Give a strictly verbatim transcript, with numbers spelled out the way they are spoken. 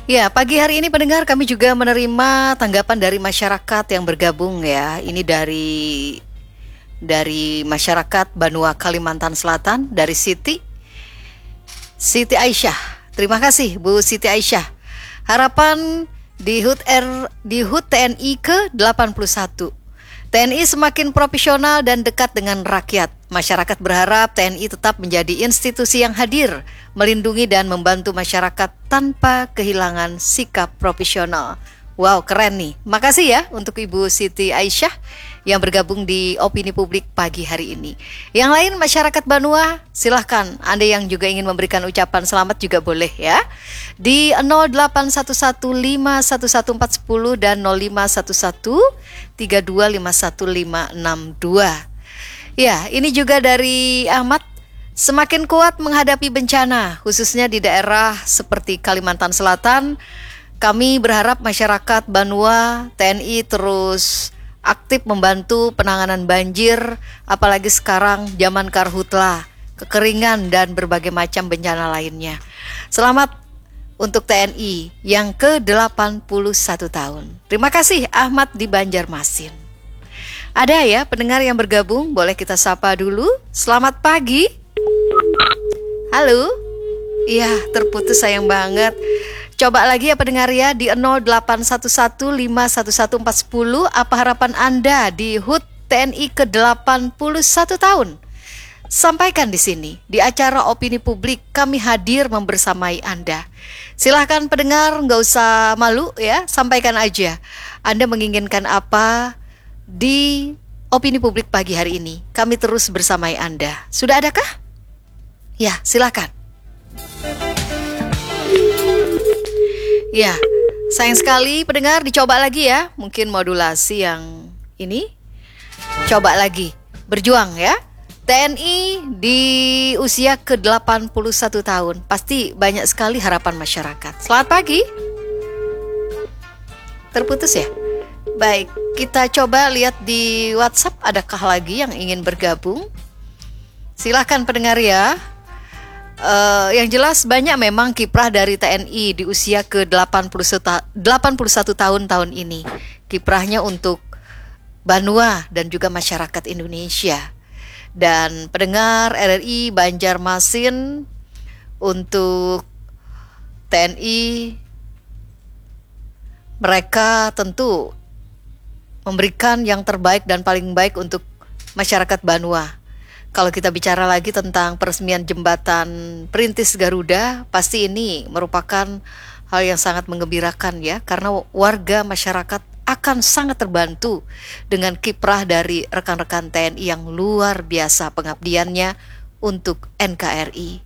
Ya, pagi hari ini pendengar kami juga menerima tanggapan dari masyarakat yang bergabung ya. Ini dari dari masyarakat Banua Kalimantan Selatan, dari Siti Siti Aisyah. Terima kasih Bu Siti Aisyah. Harapan di H U T R di H U T T N I ke delapan puluh satu. T N I semakin profesional dan dekat dengan rakyat. Masyarakat berharap T N I tetap menjadi institusi yang hadir, melindungi dan membantu masyarakat tanpa kehilangan sikap profesional. Wow, keren nih. Makasih ya untuk Ibu Siti Aisyah yang bergabung di Opini Publik pagi hari ini. Yang lain masyarakat Banua, silahkan Anda yang juga ingin memberikan ucapan selamat juga boleh ya. Di nol delapan satu satu lima satu satu empat satu nol dan nol lima satu satu tiga dua lima satu lima enam dua. Ya, ini juga dari Ahmad. Semakin kuat menghadapi bencana, khususnya di daerah seperti Kalimantan Selatan. Kami berharap masyarakat Banua, T N I terus aktif membantu penanganan banjir, apalagi sekarang zaman karhutla, kekeringan dan berbagai macam bencana lainnya. Selamat untuk T N I yang ke delapan puluh satu tahun. Terima kasih Ahmad di Banjarmasin. Ada ya pendengar yang bergabung, boleh kita sapa dulu. Selamat pagi. Halo. Iya, terputus sayang banget. Coba lagi ya pendengar ya di nol delapan satu satu lima satu satu empat satu nol. Apa harapan Anda di H U T T N I ke delapan puluh satu tahun? Sampaikan di sini. Di acara Opini Publik kami hadir membersamai Anda. Silahkan pendengar, nggak usah malu ya, sampaikan aja. Anda menginginkan apa di Opini Publik pagi hari ini? Kami terus bersamai Anda. Sudah adakah? Ya, silahkan. Ya, sayang sekali pendengar, dicoba lagi ya. Mungkin modulasi yang ini. Coba lagi, berjuang ya. T N I di usia ke delapan puluh satu tahun. Pasti banyak sekali harapan masyarakat. Selamat pagi. Terputus ya? Baik, kita coba lihat di WhatsApp. Adakah lagi yang ingin bergabung? Silahkan pendengar ya. Uh, yang jelas banyak memang kiprah dari T N I di usia ke delapan puluh satu tahun tahun ini. Kiprahnya untuk Banua dan juga masyarakat Indonesia. Dan pendengar R R I Banjarmasin, untuk T N I, mereka tentu memberikan yang terbaik dan paling baik untuk masyarakat Banua. Kalau kita bicara lagi tentang peresmian jembatan Perintis Garuda, pasti ini merupakan hal yang sangat menggembirakan ya, karena warga masyarakat akan sangat terbantu dengan kiprah dari rekan-rekan T N I yang luar biasa pengabdiannya untuk N K R I.